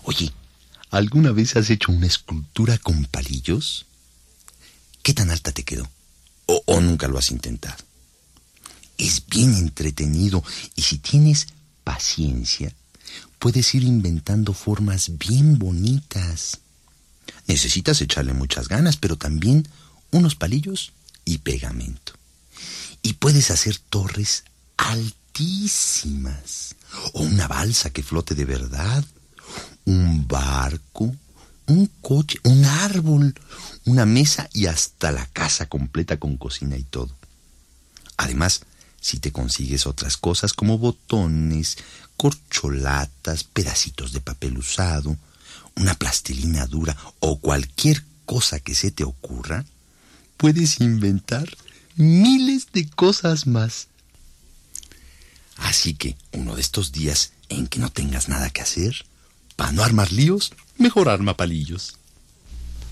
Oye, ¿alguna vez has hecho una escultura con palillos? ¿Qué tan alta te quedó? ¿O nunca lo has intentado? Es bien entretenido y si tienes paciencia, puedes ir inventando formas bien bonitas. Necesitas echarle muchas ganas, pero también unos palillos y pegamento. Y puedes hacer torres altísimas, o una balsa que flote de verdad, un barco, un coche, un árbol, una mesa y hasta la casa completa con cocina y todo. Además, si te consigues otras cosas como botones, corcholatas, pedacitos de papel usado, una plastilina dura o cualquier cosa que se te ocurra, puedes inventar miles de cosas más. Así que uno de estos días en que no tengas nada que hacer, para no armar líos, mejor arma palillos.